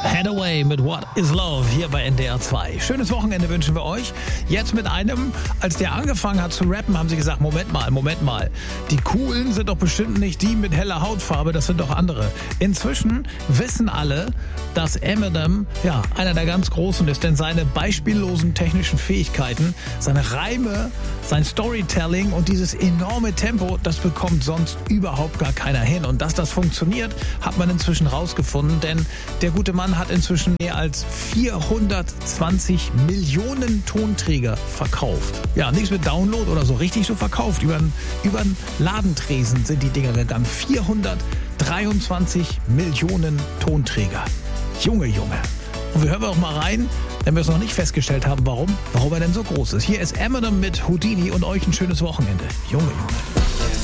Hathaway mit What is Love hier bei NDR 2. Schönes Wochenende wünschen wir euch. Jetzt mit einem, als der angefangen hat zu rappen, haben sie gesagt, Moment mal. Die Coolen sind doch bestimmt nicht die mit heller Hautfarbe, das sind doch andere. Inzwischen wissen alle, dass Eminem einer der ganz Großen ist, denn seine beispiellosen technischen Fähigkeiten, seine Reime, sein Storytelling und dieses enorme Tempo, das bekommt sonst überhaupt gar keiner hin. Und dass das funktioniert, hat man inzwischen rausgefunden, denn der gute Mann hat inzwischen mehr als 420 Millionen Tonträger verkauft. Ja, nichts mit Download oder so, richtig so verkauft. Über einen Ladentresen sind die Dinger gegangen. 423 Millionen Tonträger. Junge. Und wir hören auch mal rein, wenn wir es noch nicht festgestellt haben, warum er denn so groß ist. Hier ist Eminem mit Houdini und euch ein schönes Wochenende. Junge.